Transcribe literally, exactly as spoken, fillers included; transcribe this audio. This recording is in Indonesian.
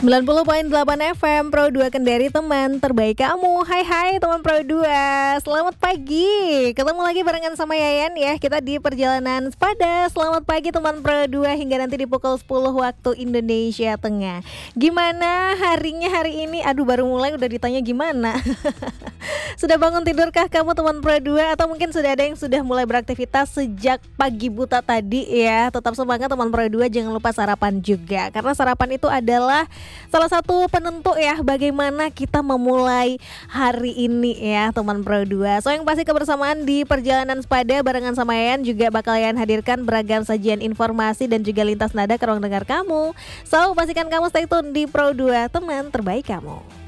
sembilan puluh koma delapan F M Pro dua Kendari, teman terbaik kamu. Hai hai teman Pro dua, selamat pagi. Ketemu lagi barengan sama Yayan ya. Kita di perjalanan sepada. Selamat pagi teman Pro dua hingga nanti di pukul sepuluh waktu Indonesia Tengah. Gimana harinya hari ini? Aduh, baru mulai udah ditanya gimana. Sudah bangun tidurkah kamu teman Pro dua, atau mungkin sudah ada yang sudah mulai beraktivitas sejak pagi buta tadi ya. Tetap semangat teman Pro dua, jangan lupa sarapan juga, karena sarapan itu adalah salah satu penentu ya bagaimana kita memulai hari ini ya teman Pro dua. So yang pasti kebersamaan di perjalanan sepada barengan sama Yayan juga bakal Yayan hadirkan beragam sajian informasi dan juga lintas nada ke ruang dengar kamu. So pastikan kamu stay tune di Pro dua, teman terbaik kamu.